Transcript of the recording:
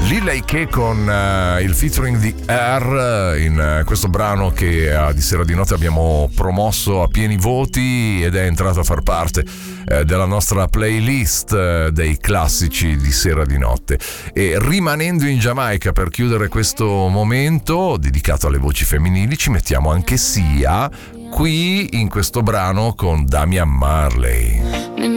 Lil Ike con il featuring di Air in questo brano che di Sera di Notte abbiamo promosso a pieni voti ed è entrato a far parte della nostra playlist dei classici di Sera di Notte. E rimanendo in Giamaica per chiudere questo momento dedicato alle voci femminili, ci mettiamo anche Sia qui in questo brano con Damian Marley.